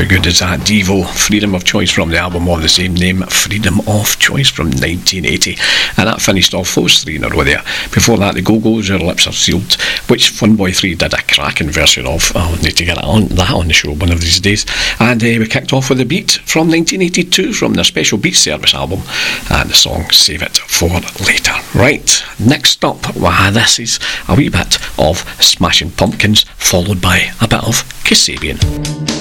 good is that? Devo, Freedom of Choice, from the album of the same name, Freedom of Choice, from 1980. And that finished off those three in a row there. Before that, the Go-Go's, Your Lips Are Sealed, which Funboy 3 did a cracking version of. I'll need to get that on the show one of these days. And we kicked off with The Beat from 1982 from their Special Beat Service album, and the song Save It For Later. Right, next up, this is a wee bit of Smashing Pumpkins, followed by a bit of Kasabian.